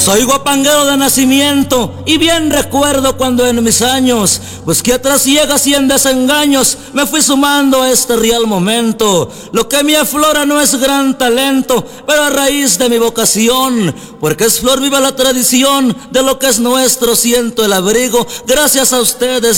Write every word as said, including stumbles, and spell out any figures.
Soy guapanguero de nacimiento y bien recuerdo cuando en mis años, pues que tras ciegas y en desengaños, me fui sumando a este real momento. Lo que me aflora no es gran talento, pero a raíz de mi vocación, porque es flor viva la tradición de lo que es nuestro, siento el abrigo, gracias a ustedes